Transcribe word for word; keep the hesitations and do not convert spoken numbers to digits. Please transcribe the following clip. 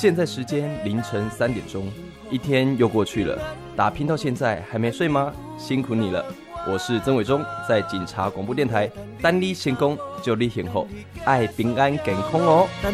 现在时间凌晨三点钟，一天又过去了，打拼到现在还没睡吗？辛苦你了。我是曾伟忠，在警察广播电台，单你成功就你幸福，爱平安健康哦。